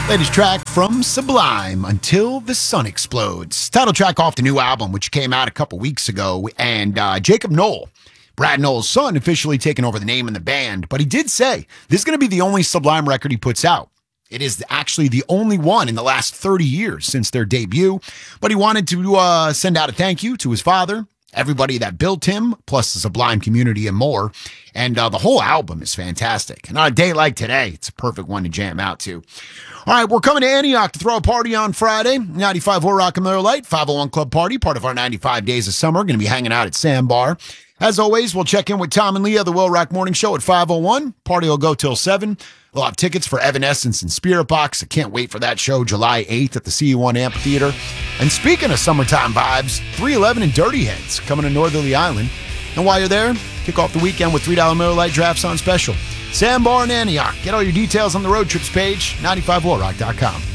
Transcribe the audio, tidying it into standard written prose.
Latest track from Sublime, Until the Sun Explodes. Title track off the new album, which came out a couple weeks ago. And Jacob Knoll, Brad Knoll's son, officially taking over the name in the band. But he did say this is going to be the only Sublime record he puts out. It is actually the only one in the last 30 years since their debut. But he wanted to send out a thank you to his father, everybody that built him, plus the Sublime community and more. And the whole album is fantastic. And on a day like today, it's a perfect one to jam out to. All right, we're coming to Antioch to throw a party on Friday. 95 Horror Rock and Miller Lite, 501 Club Party, part of our 95 Days of Summer. Going to be hanging out at Sandbar. As always, we'll check in with Tom and Leah, the Will Rock Morning Show at 501. Party will go till 7. We'll have tickets for Evanescence and Spirit Box. I can't wait for that show, July 8th at the CU1 Amphitheater. And speaking of summertime vibes, 311 and Dirty Heads coming to Northerly Island. And while you're there, kick off the weekend with $3 Miller Lite drafts on special. Sandbar and Antioch. Get all your details on the road trips page, 95warrock.com.